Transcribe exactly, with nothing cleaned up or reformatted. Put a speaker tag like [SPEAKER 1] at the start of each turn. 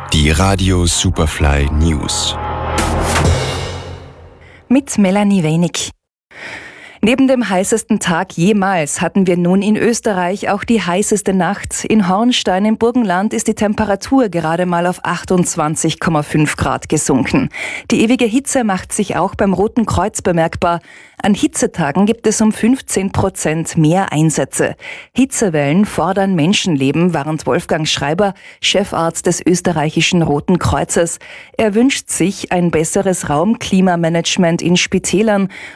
[SPEAKER 1] Die Radio Superfly News.
[SPEAKER 2] Mit Melanie Wenig. Neben dem heißesten Tag jemals hatten wir nun in Österreich auch die heißeste Nacht. In Hornstein im Burgenland ist die Temperatur gerade mal auf achtundzwanzig Komma fünf Grad gesunken. Die ewige Hitze macht sich auch beim Roten Kreuz bemerkbar. An Hitzetagen gibt es um fünfzehn Prozent mehr Einsätze. Hitzewellen fordern Menschenleben, warnt Wolfgang Schreiber, Chefarzt des österreichischen Roten Kreuzes. Er wünscht sich ein besseres Raumklimamanagement in Spitälern